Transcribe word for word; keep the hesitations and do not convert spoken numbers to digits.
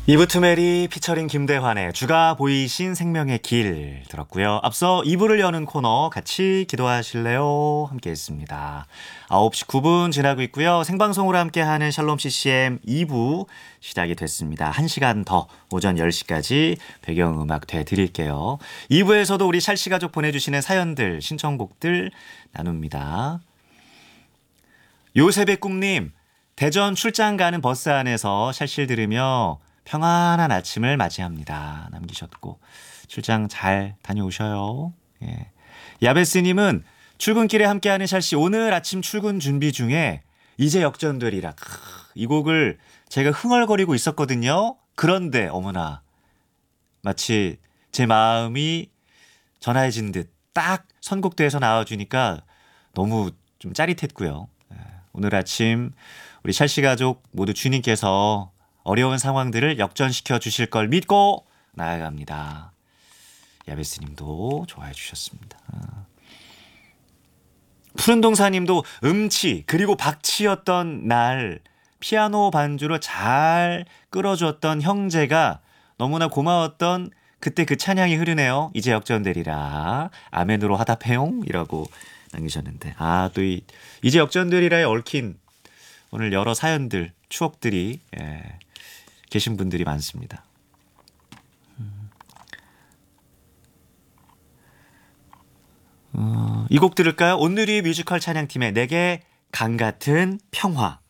이브투메리 피처링 김대환의 주가 보이신 생명의 길 들었고요. 앞서 이 부를 여는 코너 같이 기도하실래요? 함께 했습니다. 아홉 시 구 분 지나고 있고요. 생방송으로 함께하는 샬롬 씨씨엠 이 부 시작이 됐습니다. 한 시간 더 오전 열 시까지 배경음악 되드릴게요. 이 부에서도 우리 샬씨 가족 보내주시는 사연들, 신청곡들 나눕니다. 요셉의 꿈님, 대전 출장 가는 버스 안에서 샬실 들으며 평안한 아침을 맞이합니다. 남기셨고 출장 잘 다녀오셔요. 예. 야베스님은 출근길에 함께하는 샬씨 오늘 아침 출근 준비 중에 이제 역전되리라. 크, 이 곡을 제가 흥얼거리고 있었거든요. 그런데 어머나 마치 제 마음이 전화해진 듯 딱 선곡돼서 나와주니까 너무 좀 짜릿했고요. 예. 오늘 아침 우리 샬씨 가족 모두 주님께서 어려운 상황들을 역전시켜 주실 걸 믿고 나아갑니다. 야베스님도 좋아해 주셨습니다. 푸른동사님도 음치 그리고 박치였던 날 피아노 반주로 잘 끌어줬던 형제가 너무나 고마웠던 그때 그 찬양이 흐르네요. 이제 역전되리라. 아멘으로 화답해용 이라고 남기셨는데 아, 또 이 이제 역전되리라에 얽힌 오늘 여러 사연들 추억들이 예, 계신 분들이 많습니다. 음. 어, 이 곡 들을까요? 온누리 뮤지컬 찬양팀의 내게 강 같은 평화.